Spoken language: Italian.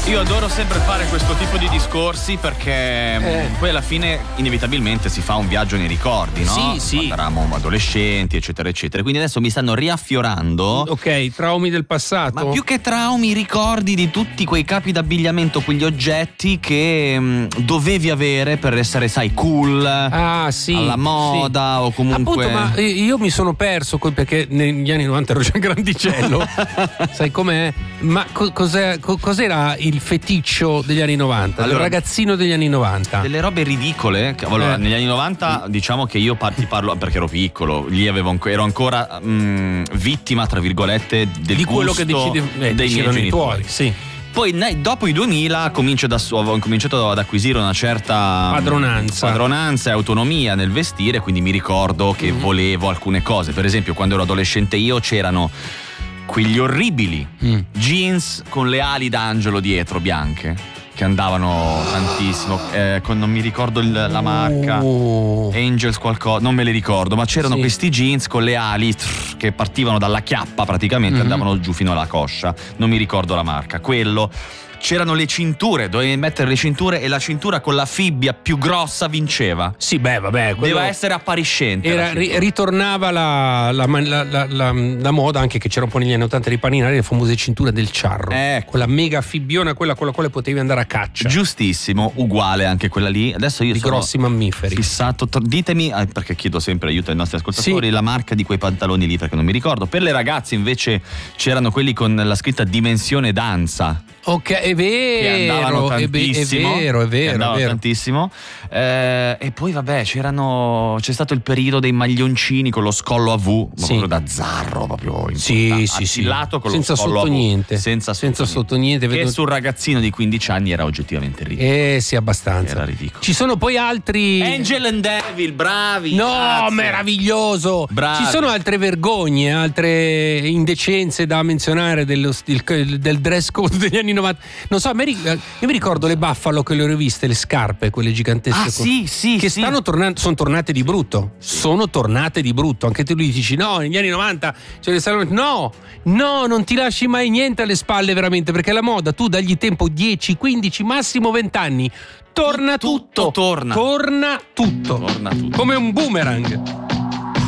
Io adoro sempre fare questo tipo di discorsi perché poi alla fine inevitabilmente si fa un viaggio nei ricordi, no? Sì. Quando eravamo adolescenti, eccetera, eccetera. Quindi adesso mi stanno riaffiorando. Ok, traumi del passato. Ma più che traumi, ricordi di tutti quei capi d'abbigliamento, quegli oggetti che dovevi avere per essere, sai, cool, alla moda o comunque. Appunto, ma io mi sono perso perché negli anni 90 ero già grandicello. Sai com'è? Ma cos'era il feticcio degli anni 90? Allora, del ragazzino degli anni 90? Delle robe ridicole. Allora, negli anni 90 diciamo che io ti parlo perché ero piccolo, lì ero ancora vittima, tra virgolette, di quello che dei miei genitori. Sì. Poi dopo i 2000 ho cominciato ad acquisire una certa padronanza e autonomia nel vestire, quindi mi ricordo che volevo alcune cose. Per esempio, quando ero adolescente io c'erano quegli orribili jeans con le ali d'angelo dietro bianche che andavano tantissimo, non mi ricordo la marca, Angels qualcosa, non me le ricordo, ma c'erano questi jeans con le ali che partivano dalla chiappa praticamente, andavano giù fino alla coscia, non mi ricordo la marca, quello. C'erano le cinture, dovevi mettere le cinture e la cintura con la fibbia più grossa vinceva. Sì, vabbè. Doveva essere appariscente. Ritornava la moda, anche che c'era un po' negli anni 80 di Paninari, le famose cinture del Ciarro. Quella mega fibbiona, quella con la quale potevi andare a caccia. Giustissimo, uguale anche quella lì. Adesso io sono grossi mammiferi. Fissato. Ditemi, perché chiedo sempre aiuto ai nostri ascoltatori, la marca di quei pantaloni lì, perché non mi ricordo. Per le ragazze invece c'erano quelli con la scritta Dimensione Danza. Ok, è vero, che andavano tantissimo, è vero. Tantissimo. E poi vabbè, c'è stato il periodo dei maglioncini con lo scollo a V, proprio da zarro, proprio attillato con senza lo scollo sotto a V, niente. senza sotto niente. Che sul ragazzino di 15 anni era oggettivamente ridicolo. Sì, abbastanza. Era ridicolo. Ci sono poi altri Angel and Devil, bravi. No, grazie. Meraviglioso. Bravi. Ci sono altre vergogne, altre indecenze da menzionare del dress code degli anni 90. Non so, io mi ricordo le Buffalo che le ho riviste, le scarpe, quelle gigantesche. Che sono tornate di brutto. Sono tornate di brutto. Anche tu lui dici no, negli anni 90 ce le saranno. No, non ti lasci mai niente alle spalle veramente, perché la moda tu dagli tempo 10, 15, massimo 20 anni. Torna tutto. Torna tutto. Come un boomerang.